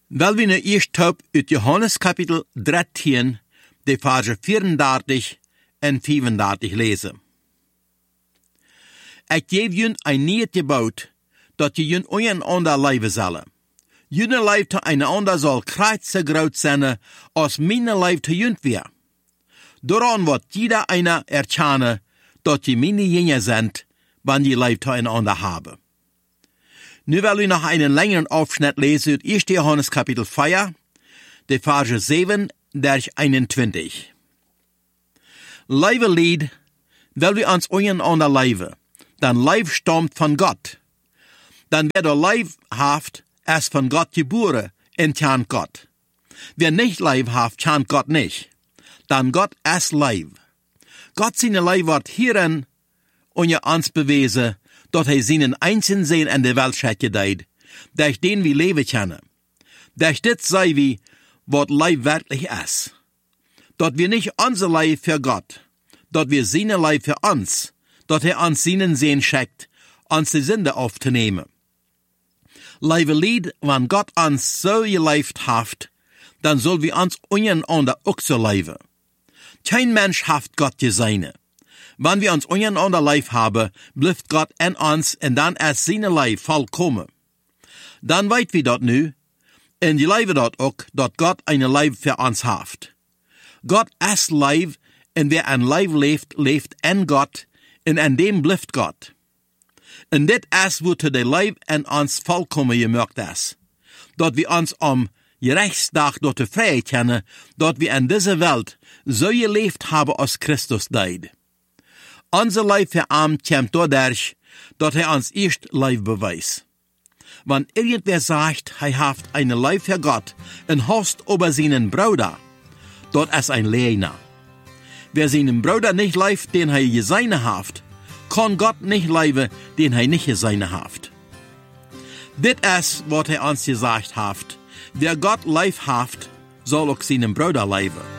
Wel we nu eerst op uit Johannes kapitel 13, de versen 34 en 35 lezen. Ik geef jullie een nieuw gebod, dat je jullie einander leven zullen. Jullie leven te einander zal zo groot zijn, als mijn leven te jullie weer. Daaraan wordt jeder einer erkennen, dat je mijn Jünger sind, wanneer je leven te einander hebben. Nu will ich noch einen längeren Aufschnitt lesen uit 1. Johannes Kapitel 4, de Verse 7 durch 21. Lieve Lied, will wir uns einander leben, dann Leib stammt von Gott. Dann wer der Leib haft, ist von Gott geboren, und kennt Gott. Wer nicht Leib haft, kennt Gott nicht. Dann Gott ist Leib. Gott seine Leib wird hierin uns bewezen, dat hij zijn einzigen Sinn in de Welt schenken deed, durch den wir leben können. Durch dit sei wie, wat Leib wirklich ist. Dat wir nicht unser Leib für Gott, dat wir seine Leib für uns, dat er uns seinen Sinn schenkt, uns die Sünde aufzunehmen. Lieve Lied, wenn Gott uns so gelebt haft, dann soll wir uns einander auch so leben. Kein Mensch haft Gott gesehen. Wenn wir uns einander lieb haben, bleibt Gott in uns und dann ist seine Leib vollkommen. Dann weit wir dort nu, und die Leibe dort auch, dass Gott eine Leib für uns haft. Gott ist Leib, und wer ein Leib lebt, lebt in Gott, und in dem bleibt Gott. Und dit ist, wozu der Leib in uns vollkommen gemerkt ist. Dass wir uns Gerechtstag dort Freiheit kennen, dass wir in dieser Welt so gelebt haben, als Christus deed. Unser Leib verarmt kommt dadurch, dass er uns erst Leib beweist. Wenn irgendwer sagt, er haft eine Leib für Gott und hasst über seinen Bruder, dort ist ein Lehner. Wer seinen Bruder nicht leibt, den er gesehen haft, kann Gott nicht leiben, den er nicht gesehen haft. Dit ist, was er uns gesagt haft. Wer Gott leib haft, soll auch seinen Bruder leiben.